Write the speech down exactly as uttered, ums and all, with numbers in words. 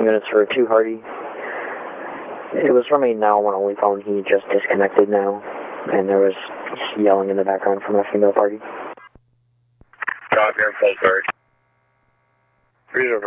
Units for two Hardy. It was from a now one only phone. He just disconnected now, and there was yelling in the background from a female party. Drop your full bird.